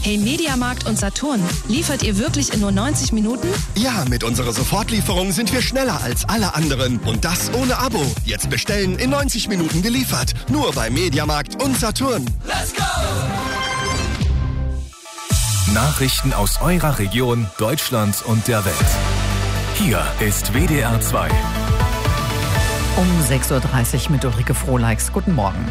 Hey Mediamarkt und Saturn, liefert ihr wirklich in nur 90 Minuten? Ja, mit unserer Sofortlieferung sind wir schneller als alle anderen. Und das ohne Abo. Jetzt bestellen, in 90 Minuten geliefert. Nur bei Mediamarkt und Saturn. Let's go! Nachrichten aus eurer Region, Deutschland und der Welt. Hier ist WDR 2. Um 6.30 Uhr mit Ulrike Frohleix. Guten Morgen.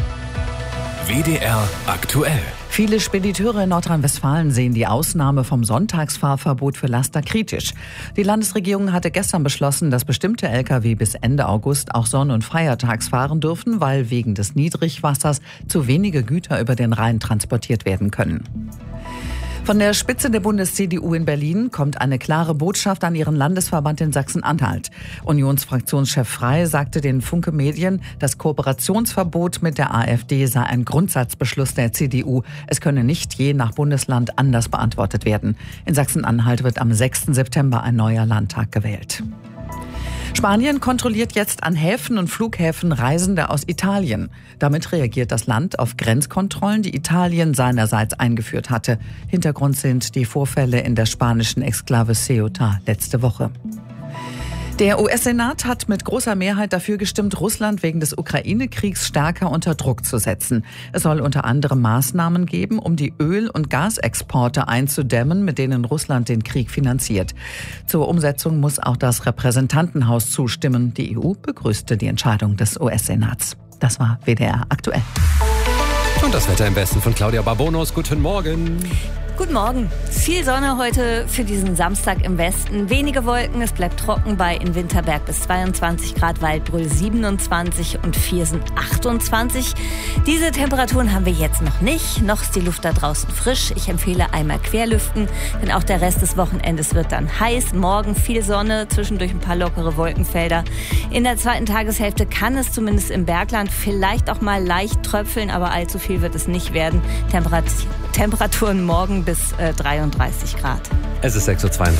WDR aktuell. Viele Spediteure in Nordrhein-Westfalen sehen die Ausnahme vom Sonntagsfahrverbot für Laster kritisch. Die Landesregierung hatte gestern beschlossen, dass bestimmte Lkw bis Ende August auch sonn- und feiertags fahren dürfen, weil wegen des Niedrigwassers zu wenige Güter über den Rhein transportiert werden können. Von der Spitze der Bundes-CDU in Berlin kommt eine klare Botschaft an ihren Landesverband in Sachsen-Anhalt. Unionsfraktionschef Frey sagte den Funke Medien, das Kooperationsverbot mit der AfD sei ein Grundsatzbeschluss der CDU. Es könne nicht je nach Bundesland anders beantwortet werden. In Sachsen-Anhalt wird am 6. September ein neuer Landtag gewählt. Spanien kontrolliert jetzt an Häfen und Flughäfen Reisende aus Italien. Damit reagiert das Land auf Grenzkontrollen, die Italien seinerseits eingeführt hatte. Hintergrund sind die Vorfälle in der spanischen Exklave Ceuta letzte Woche. Der US-Senat hat mit großer Mehrheit dafür gestimmt, Russland wegen des Ukraine-Kriegs stärker unter Druck zu setzen. Es soll unter anderem Maßnahmen geben, um die Öl- und Gasexporte einzudämmen, mit denen Russland den Krieg finanziert. Zur Umsetzung muss auch das Repräsentantenhaus zustimmen. Die EU begrüßte die Entscheidung des US-Senats. Das war WDR aktuell. Und das Wetter im Westen von Claudia Barbonos. Guten Morgen. Guten Morgen. Viel Sonne heute für diesen Samstag im Westen. Wenige Wolken, es bleibt trocken bei in Winterberg bis 22 Grad, Waldbröl 27 und Viersen 28. Diese Temperaturen haben wir jetzt noch nicht. Noch ist die Luft da draußen frisch. Ich empfehle einmal querlüften, denn auch der Rest des Wochenendes wird dann heiß. Morgen viel Sonne, zwischendurch ein paar lockere Wolkenfelder. In der zweiten Tageshälfte kann es zumindest im Bergland vielleicht auch mal leicht tröpfeln, aber allzu viel wird es nicht werden. Temperaturen morgen bis 33 Grad. Es ist 6.32 Uhr.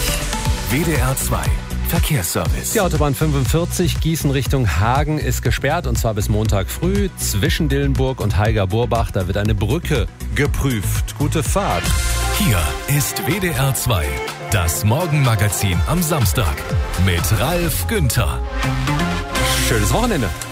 WDR 2 Verkehrsservice. Die Autobahn 45 Gießen Richtung Hagen ist gesperrt und zwar bis Montag früh. Zwischen Dillenburg und Haiger-Burbach, da wird eine Brücke geprüft. Gute Fahrt. Hier ist WDR 2, das Morgenmagazin am Samstag mit Ralf Günther. Schönes Wochenende.